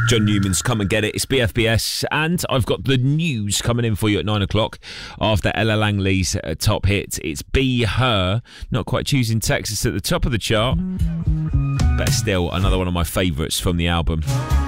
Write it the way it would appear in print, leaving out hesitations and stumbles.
John Newman's Come and Get It. It's BFBS, and I've got the news coming in for you at 9 o'clock after Ella Langley's top hit. It's Be Her. Not quite choosing Texas at the top of the chart, but still another one of my favourites from the album.